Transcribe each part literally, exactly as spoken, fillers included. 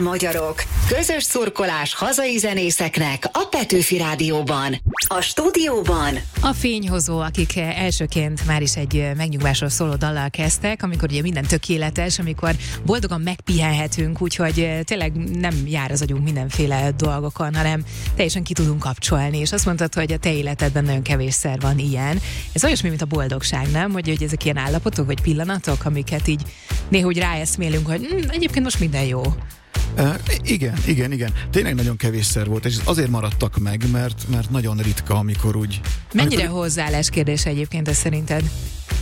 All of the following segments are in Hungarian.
magyarok! Közös szurkolás hazai zenészeknek a Petőfi Rádióban. A stúdióban a fényhozó, akik elsőként már is egy megnyugvásról szóló dallal kezdtek, amikor ugye minden tökéletes, amikor boldogan megpihenhetünk, úgyhogy tényleg nem jár az agyunk mindenféle dolgokon, hanem teljesen ki tudunk kapcsolni, és azt mondtad, hogy a te életedben nagyon kevésszer van ilyen. Ez olyasmi, mint a boldogság, nem? Hogy, hogy ezek ilyen állapotok, vagy pillanatok, amiket így néha úgy ráeszmélünk, hogy hm, egyébként most minden jó. Uh, igen, igen, igen. Tényleg nagyon kevésszer volt, és azért maradtak meg, mert, mert nagyon ritka, amikor úgy... Mennyire amikor... hozzáállás kérdése egyébként ez szerinted?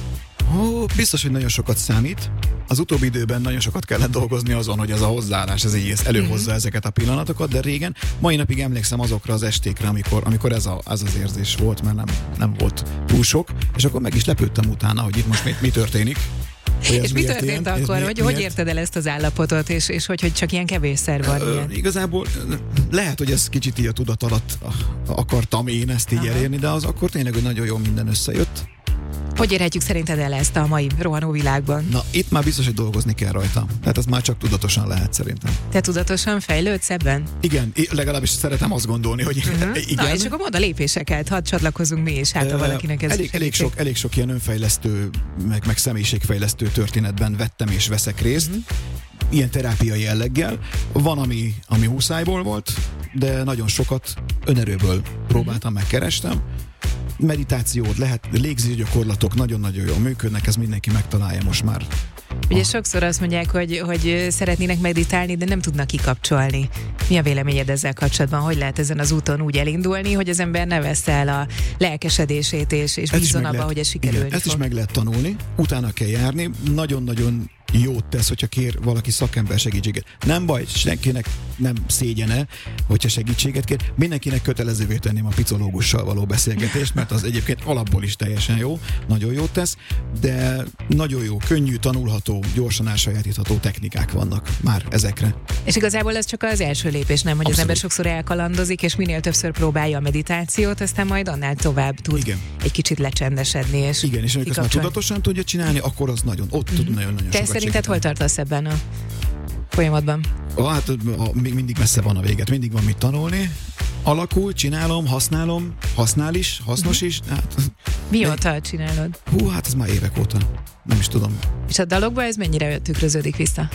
Ó, biztos, hogy nagyon sokat számít. Az utóbbi időben nagyon sokat kellett dolgozni azon, hogy ez a hozzáállás, ez így előhozza mm-hmm. ezeket a pillanatokat, de régen, mai napig emlékszem azokra az estékre, amikor, amikor ez, a, ez az érzés volt, mert nem, nem volt túl sok, és akkor meg is lepődtem utána, hogy itt most mi, mi történik. És mi történt ilyen, akkor? Miért, hogy, hogy érted el ezt az állapotot, és, és hogy, hogy csak ilyen kevésszer van? Ö, ilyen? Igazából lehet, hogy ez kicsit így a tudat alatt akartam én ezt így Aha. elérni, de az akkor tényleg, hogy nagyon jól minden összejött. Hogy érhetjük szerinted el ezt a mai rohanó világban? Na, itt már biztos, hogy dolgozni kell rajta. Tehát ez már csak tudatosan lehet szerintem. Te tudatosan fejlődsz ebben? Igen, legalábbis szeretem azt gondolni, hogy uh-huh. igen. Na, és akkor mondd a lépéseket, hadd csatlakozunk mi is, hát ha valakinek ez elég, elég, sok, elég sok ilyen önfejlesztő, meg, meg személyiségfejlesztő történetben vettem és veszek részt. Uh-huh. Ilyen terápiai jelleggel. Van, ami, ami muszájból volt, de nagyon sokat önerőből próbáltam, uh-huh. megkerestem. Meditációt lehet, légzőgyakorlatok nagyon-nagyon jól működnek, ez mindenki megtalálja most már. Ugye sokszor azt mondják, hogy, hogy szeretnének meditálni, de nem tudnak kikapcsolni. Mi a véleményed ezzel kapcsolatban? Hogy lehet ezen az úton úgy elindulni, hogy az ember ne vesz el a lelkesedését, és, és bízzon abba, hogy ez sikerülni igen, ezt fog. Is meg lehet tanulni, utána kell járni, nagyon-nagyon jót tesz, hogyha kér valaki szakember segítséget. Nem baj, senkinek nem szégyene, hogyha segítséget kér. Mindenkinek kötelezővé tenném a picológussal való beszélgetést, mert az egyébként alapból is teljesen jó, nagyon jót tesz, de nagyon jó, könnyű, tanulható, gyorsan elsajátítható technikák vannak már ezekre. És igazából ez csak az első lépés, nem? Hogy Abszolút. Az ember sokszor elkalandozik, és minél többször próbálja a meditációt, aztán majd annál tovább tud Igen. egy kicsit lecsendesedni. És Igen, és amikor már tudatosan tudja csinálni, akkor az nagyon, ott tud nagyon-nagyon sokat Szerinted hol tartasz ebben a folyamatban? Ah, hát még mindig messze van a véget, mindig van mit tanulni. Alakul, csinálom, használom, használ is, hasznos uh-huh. is. Hát, Mióta de... csinálod? Hú, hát ez már évek óta. Nem is tudom. És a dalokban ez mennyire tükröződik vissza?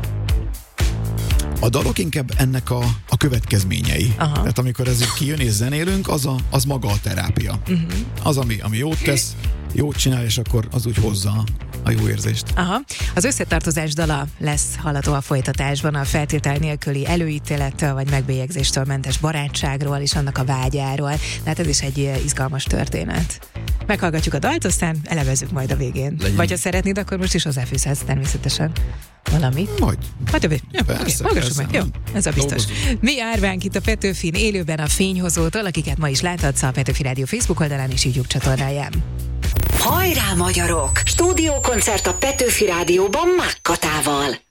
A dalok inkább ennek a, a következményei. Aha. Tehát amikor ez így kijön és zenélünk, az, a, az maga a terápia. Uh-huh. Az, ami, ami jót tesz, jót csinál, és akkor az úgy hozza a jó érzést. Aha. Az összetartozás dala lesz hallható a folytatásban, a feltétel nélküli előítélettől vagy megbélyegzéstől mentes barátságról és annak a vágyáról. Tehát ez is egy izgalmas történet. Meghallgatjuk a dalt, aztán elevezzük majd a végén. Legyen. Vagy ha szeretnéd, akkor most is hozzáfűzhetsz természetesen valamit. Majd. Majd többé. Ja, persze, okay, persze. Meg. Jó, ez a biztos. Dolgozunk. Mi árvánk itt a Petőfin élőben a Fényhozótól, akiket ma is láthatsz a Petőfi Rádió Facebook oldalán és YouTube csatornáján. Hajrá magyarok! Stúdiókoncert a Petőfi Rádióban Mákkatával.